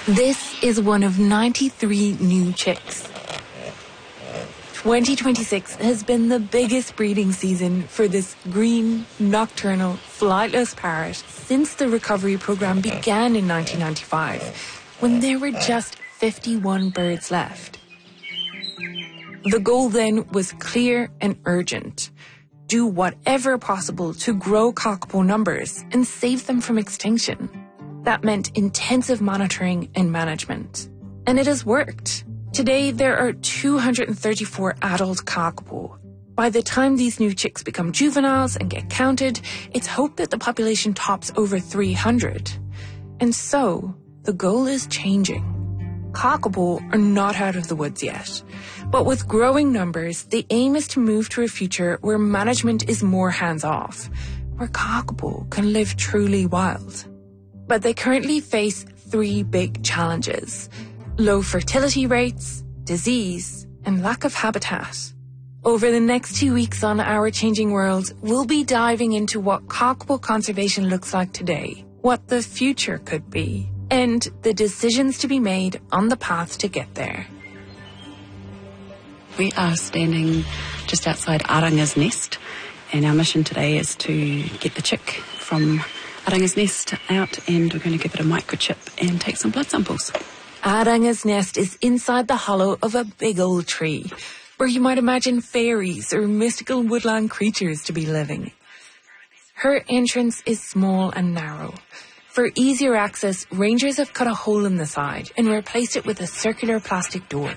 This is one of 93 new chicks. 2026 has been the biggest breeding season for this green, nocturnal, flightless parrot since the recovery program began in 1995, when there were just 51 birds left. The goal then was clear and urgent. Do whatever possible to grow kakapo numbers and save them from extinction. That meant intensive monitoring and management. And it has worked. Today, there are 234 adult kakapo. By the time these new chicks become juveniles and get counted, it's hoped that the population tops over 300. And so, the goal is changing. Kakapo are not out of the woods yet. But with growing numbers, the aim is to move to a future where management is more hands-off, where kakapo can live truly wild. But they currently face three big challenges: low fertility rates, disease, and lack of habitat. Over the next 2 weeks on Our Changing World, we'll be diving into what kakapo conservation looks like today, what the future could be, and the decisions to be made on the path to get there. We are standing just outside Aranga's nest, and our mission today is to get the chick from Aranga's nest out, and we're going to give it a microchip and take some blood samples. Aranga's nest is inside the hollow of a big old tree, where you might imagine fairies or mystical woodland creatures to be living. Her entrance is small and narrow. For easier access, rangers have cut a hole in the side and replaced it with a circular plastic door.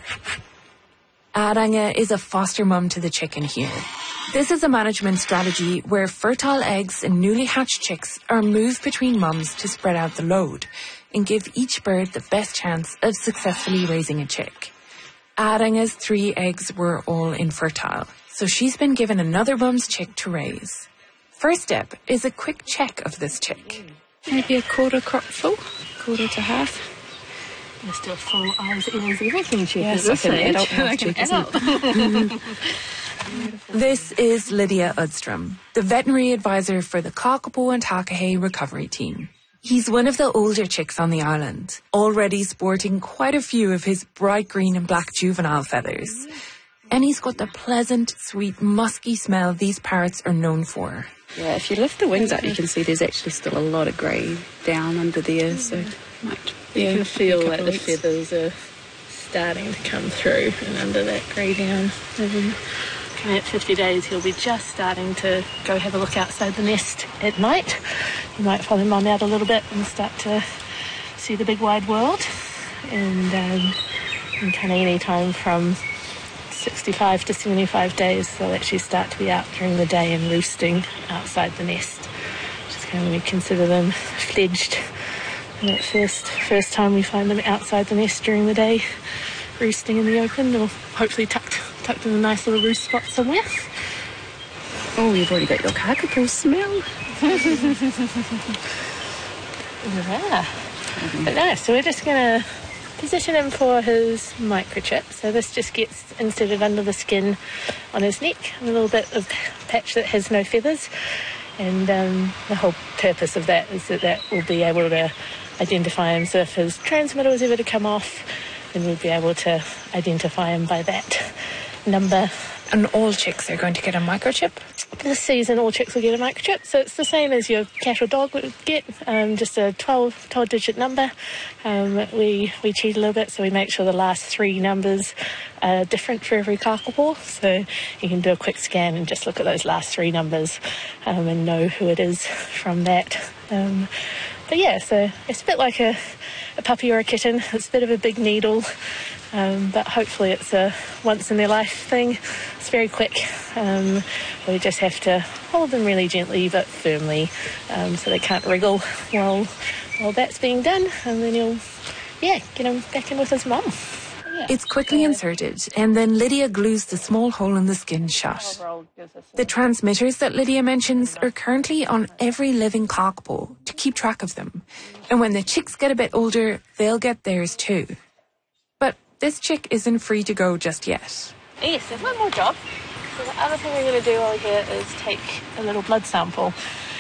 Aranga is a foster mum to the chicken here. This is a management strategy where fertile eggs and newly hatched chicks are moved between mums to spread out the load and give each bird the best chance of successfully raising a chick. Aranga's 3 eggs were all infertile, so she's been given another mum's chick to raise. First step is a quick check of this chick. Maybe a quarter crop full, quarter to half. You're still full eyes, ears, everything chick. Yes, like an adult house chick, isn't it? This is Lydia Udstrom, the veterinary advisor for the Kakapo and Takahe recovery team. He's one of the older chicks on the island, already sporting quite a few of his bright green and black juvenile feathers. And he's got the pleasant, sweet, musky smell these parrots are known for. Yeah, if you lift the wings up, you can see there's actually still a lot of grey down under there, so might be You can feel a like couple the of weeks. feathers are starting to come through and under that grey down. Coming at 50 days, he'll be just starting to go have a look outside the nest at night. You might follow mum out a little bit and start to see the big wide world. And kind of any time from 65 to 75 days, they'll actually start to be out during the day and roosting outside the nest, which is kind of when we consider them fledged. And that first time we find them outside the nest during the day, roosting in the open, or hopefully tucked in a nice little roost spot somewhere. Oh, you've already got your kakapo smell. Yeah. But no, so we're just going to position him for his microchip. So this just gets inserted under the skin on his neck, a little bit of patch that has no feathers. And the whole purpose of that is that will be able to identify him. So if his transmitter was ever to come off, then we'd be able to identify him by that number. And all chicks are going to get a microchip? This season, all chicks will get a microchip, so it's the same as your cat or dog would get, just a 12-digit number. We cheat a little bit, so we make sure the last 3 numbers are different for every kakapo. So you can do a quick scan and just look at those last 3 numbers and know who it is from that. But yeah, so it's a bit like a puppy or a kitten. It's a bit of a big needle, but hopefully it's a once-in-their-life thing. It's very quick. We just have to hold them really gently but firmly so they can't wriggle while that's being done. And then you'll, get him back in with his mum. Yeah. It's quickly inserted, and then Lydia glues the small hole in the skin shut. The transmitters that Lydia mentions are currently on every living kakapo to keep track of them. And when the chicks get a bit older, they'll get theirs too. But this chick isn't free to go just yet. Yes, there's one more job. So the other thing we're going to do over here is take a little blood sample.